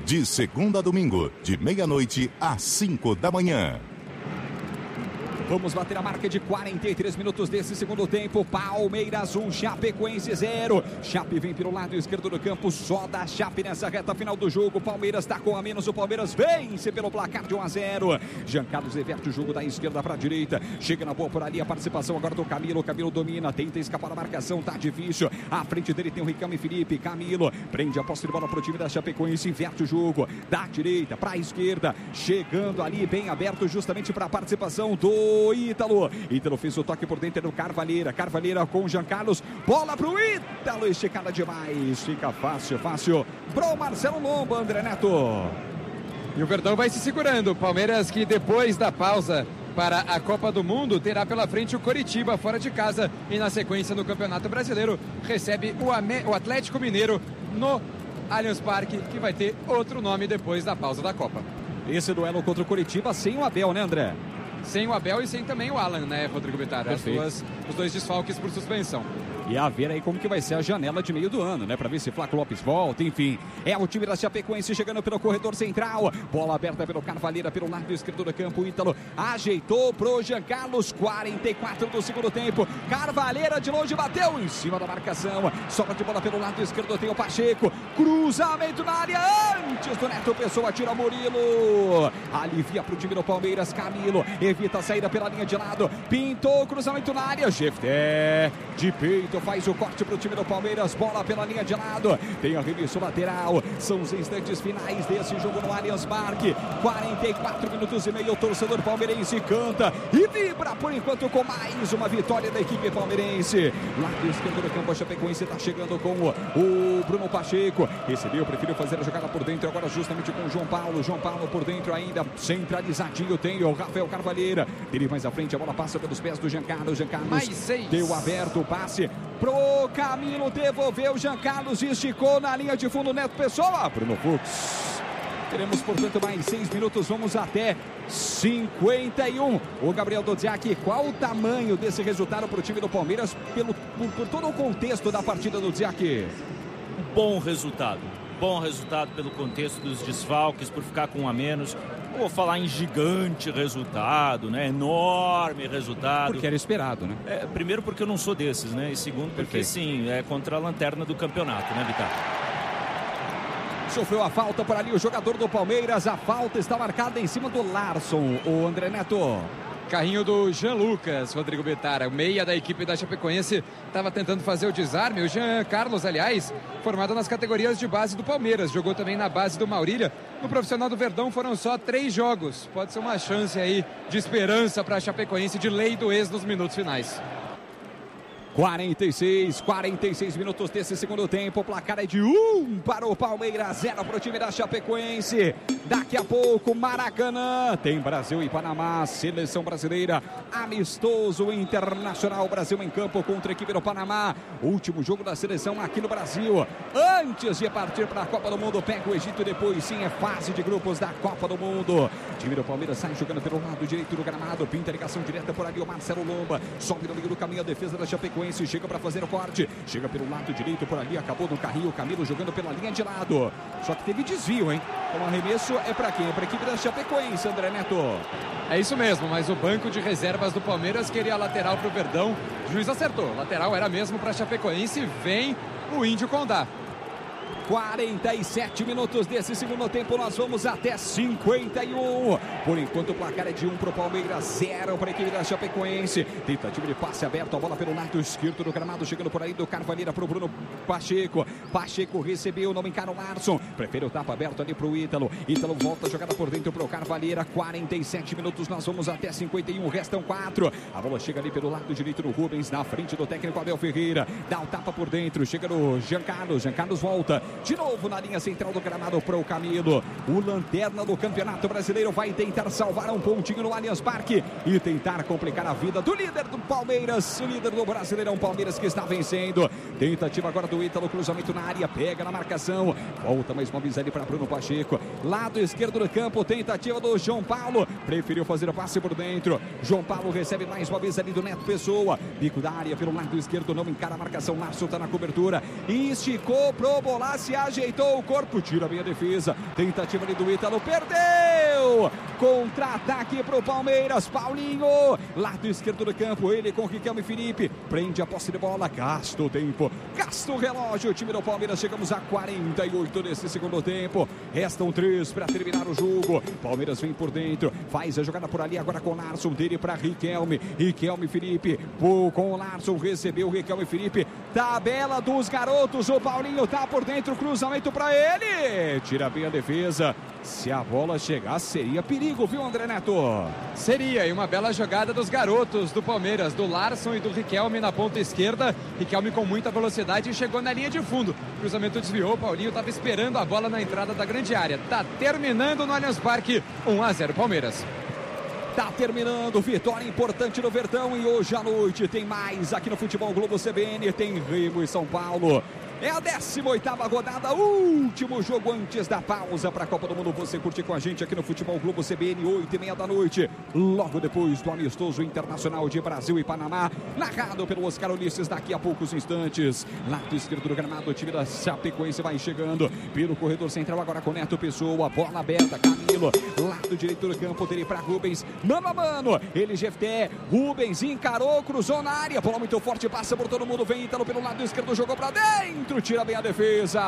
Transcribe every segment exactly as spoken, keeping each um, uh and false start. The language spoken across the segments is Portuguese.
De segunda a domingo, de meia-noite às cinco da manhã. Vamos bater a marca de quarenta e três minutos desse segundo tempo. Palmeiras um, Chapecoense zero. Chape vem pelo lado esquerdo do campo, só da Chape nessa reta final do jogo. Palmeiras está com a menos, o Palmeiras vence pelo placar de um a zero. Jean Carlos reverte o jogo da esquerda para a direita. Chega na boa por ali a participação agora do Camilo. Camilo domina, tenta escapar da marcação, tá difícil. À frente dele tem o Ricame Felipe. Camilo prende a posse de bola para o time da Chapecoense, inverte o jogo da direita para a esquerda. Chegando ali bem aberto justamente para a participação do Ítalo. Ítalo fez o toque por dentro do Carvalheira. Carvalheira com o Jean Carlos. Bola pro Ítalo. Esticada demais. Fica fácil, fácil pro Marcelo Lomba, André Neto. E o Verdão vai se segurando. Palmeiras que depois da pausa para a Copa do Mundo terá pela frente o Coritiba fora de casa. E na sequência no Campeonato Brasileiro recebe o, Ame... o Atlético Mineiro no Allianz Parque, que vai ter outro nome depois da pausa da Copa. Esse duelo contra o Coritiba sem o Abel, né, André? Sem o Abel e sem também o Alan, né, Rodrigo Bittar? As duas, os dois desfalques por suspensão. E a ver aí como que vai ser a janela de meio do ano, né? Pra ver se Flaco Lopes volta, enfim. É o time da Chapecoense chegando pelo corredor central. Bola aberta pelo Carvalheira, pelo lado esquerdo do campo. O Ítalo ajeitou pro Jean Carlos. quarenta e quatro do segundo tempo. Carvalheira de longe bateu em cima da marcação. Sobra de bola pelo lado esquerdo, tem o Pacheco. Cruzamento na área antes do Neto Pessoa, tira Murilo. Alivia pro time do Palmeiras. Camilo evita a saída pela linha de lado. Pintou, cruzamento na área. Jefté de peito faz o corte para o time do Palmeiras, bola pela linha de lado, tem arremesso lateral, são os instantes finais desse jogo no Allianz Parque, quarenta e quatro minutos e meio, o torcedor palmeirense canta e vibra por enquanto com mais uma vitória da equipe palmeirense. Lado esquerdo do campo, a Chapecoense está chegando com o Bruno Pacheco, recebeu, preferiu fazer a jogada por dentro, agora justamente com o João Paulo, João Paulo por dentro ainda, centralizadinho, tem o Rafael Carvalheira, ele mais à frente, a bola passa pelos pés do Jean Carlos, Jean Carlos mais seis. Deu aberto o passe pro Camilo, devolveu Jean Carlos, esticou na linha de fundo Neto Pessoa, Bruno Fux. Teremos, portanto, mais seis minutos, vamos até cinquenta e um. O Gabriel Dodziak, qual o tamanho desse resultado para o time do Palmeiras, pelo, por, por todo o contexto da partida do Dodziak? Bom resultado, bom resultado pelo contexto dos desfalques, por ficar com um a menos. Não vou falar em gigante resultado, né? Enorme resultado. Porque era esperado, né? É, primeiro porque eu não sou desses, né? E segundo porque, Perfeito. sim, é contra a lanterna do campeonato, né, Vitar? Sofreu a falta por ali o jogador do Palmeiras. A falta está marcada em cima do Larson, o André Neto. Carrinho do Jean Lucas, Rodrigo Betara, o meia da equipe da Chapecoense, estava tentando fazer o desarme. O Jean Carlos, aliás, formado nas categorias de base do Palmeiras, jogou também na base do Maurília. No profissional do Verdão foram só três jogos. Pode ser uma chance aí de esperança para a Chapecoense, de lei do ex nos minutos finais. quarenta e seis, quarenta e seis minutos desse segundo tempo. O placar é de um para o Palmeiras, zero para o time da Chapecoense. Daqui a pouco, Maracanã. Tem Brasil e Panamá, seleção brasileira. Amistoso internacional. Brasil em campo contra a equipe do Panamá. Último jogo da seleção aqui no Brasil. Antes de partir para a Copa do Mundo, pega o Egito depois. Sim, é fase de grupos da Copa do Mundo. O time do Palmeiras sai jogando pelo lado direito do gramado. Pinta a ligação direta por ali o Marcelo Lomba. Sobe no meio do caminho a defesa da Chapecoense. Chega para fazer o corte, chega pelo lado direito por ali, acabou no carrinho, Camilo jogando pela linha de lado, só que teve desvio, hein? Então o arremesso é para quem? É para a equipe da Chapecoense, André Neto. É isso mesmo, mas o banco de reservas do Palmeiras queria a lateral para o Verdão, o juiz acertou, lateral era mesmo para a Chapecoense, vem o Índio Condá. quarenta e sete minutos desse segundo tempo, nós vamos até cinquenta e um. Por enquanto o placar é de um para o Palmeiras, zero para a equipe da Chapecoense. Tentativa de passe aberto, a bola pelo lado esquerdo do gramado, chegando por aí do Carvalheira para o Bruno Pacheco. Pacheco recebeu, não encara o Larson. Prefere o tapa aberto ali para o Ítalo. Ítalo volta a jogada por dentro para o Carvalheira. quarenta e sete minutos, nós vamos até cinquenta e um, restam quatro. A bola chega ali pelo lado direito do Rubens, na frente do técnico Abel Ferreira. Dá o tapa por dentro, chega no Jean Carlos. Jean Carlos volta. De novo na linha central do gramado para o Camilo. O lanterna do Campeonato Brasileiro vai tentar salvar um pontinho no Allianz Parque e tentar complicar a vida do líder do Palmeiras, o líder do Brasileirão, Palmeiras, que está vencendo. Tentativa agora do Ítalo, cruzamento na área, pega na marcação, volta mais uma vez ali para Bruno Pacheco. Lado esquerdo do campo, tentativa do João Paulo, preferiu fazer o passe por dentro. João Paulo recebe mais uma vez ali do Neto Pessoa, bico da área pelo lado esquerdo, não encara a marcação, Larson está na cobertura, esticou pro Bolassi. Rossi ajeitou o corpo, tira bem a defesa. Tentativa ali do Ítalo, perdeu. Contra-ataque pro Palmeiras, Paulinho. Lado esquerdo do campo, ele com Riquelme e Felipe. Prende a posse de bola, gasta o tempo, gasta o relógio. O time do Palmeiras, chegamos a quarenta e oito nesse segundo tempo. Restam três para terminar o jogo. Palmeiras vem por dentro, faz a jogada por ali agora com o Larson, dele para Riquelme. Riquelme e Felipe, pô, com o Larson, recebeu o Riquelme e Felipe. Tabela dos garotos, o Paulinho tá por dentro, cruzamento para ele. Tira bem a defesa. Se a bola chegasse, seria perigo, viu, André Neto? Seria, e uma bela jogada dos garotos do Palmeiras, do Larson e do Riquelme na ponta esquerda. Riquelme com muita velocidade e chegou na linha de fundo. Cruzamento desviou, o Paulinho estava esperando a bola na entrada da grande área. Tá terminando no Allianz Parque, um a zero Palmeiras. Tá terminando, vitória importante no Verdão, e hoje à noite tem mais aqui no Futebol Globo C B N, tem Remo e São Paulo. É a décima oitava rodada, último jogo antes da pausa para a Copa do Mundo. Você curte com a gente aqui no Futebol Globo C B N, oito e meia da noite. Logo depois do amistoso internacional de Brasil e Panamá, narrado pelo Oscar Ulisses daqui a poucos instantes. Lado esquerdo do gramado, o time da Chapecoense vai chegando pelo corredor central agora com Neto Pessoa. Bola aberta, Camilo. Lado direito do campo dele para Rubens. Mano a mano, ele G F T. Rubens encarou, cruzou na área. Bola muito forte, passa por todo mundo. Vem Ítalo pelo lado esquerdo, jogou para dentro. Tira bem a defesa,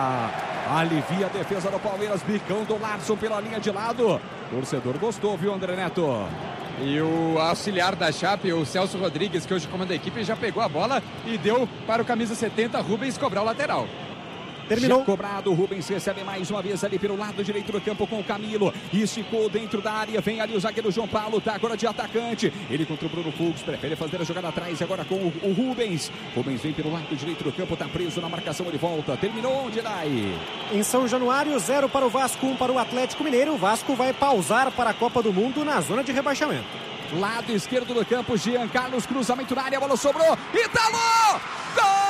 alivia a defesa do Palmeiras, bicão do Larson pela linha de lado. Torcedor gostou, viu, André Neto? E o auxiliar da Chape, o Celso Rodrigues, que hoje comanda a equipe, já pegou a bola e deu para o camisa setenta, Rubens, cobrar o lateral. Terminou. Já cobrado, o Rubens recebe mais uma vez ali pelo lado direito do campo com o Camilo. Esticou dentro da área, vem ali o zagueiro João Paulo, tá agora de atacante. Ele contra o Bruno Fux, prefere fazer a jogada atrás agora com o, o Rubens. Rubens vem pelo lado direito do campo, tá preso na marcação, ele volta. Terminou onde, Dai? Em São Januário, zero para o Vasco, um para o Atlético Mineiro. O Vasco vai pausar para a Copa do Mundo na zona de rebaixamento. Lado esquerdo do campo, Jean Carlos, cruzamento na área, a bola sobrou. Ítalo! Gol!